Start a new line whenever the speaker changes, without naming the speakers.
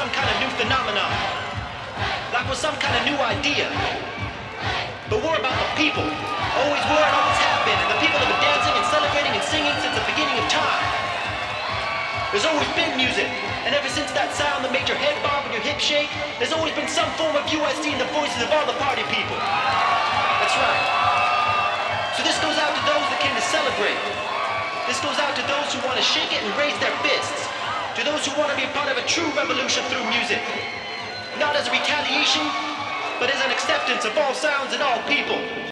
some kind of new phenomenon, like was some kind of new idea. But we're about the people. Always were and always have been. And the people have been dancing and celebrating and singing since the beginning of time. There's always been music. And ever since that sound that made your head bob and your hips shake, there's always been some form of USD in the voices of all the party people. That's right. So this goes out to those that came to celebrate. This goes out to those who want to shake it and raise their fists. To those who want to be a part of a true revolution through music. Not as a retaliation, but as an acceptance of all sounds and all people.